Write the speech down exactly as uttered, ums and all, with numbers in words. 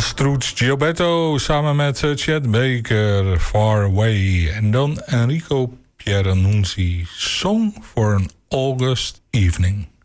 was Truth Gilberto samen met uh, Chet Baker, Far Away. En dan Enrico Pieranunzi, Song for an August Evening.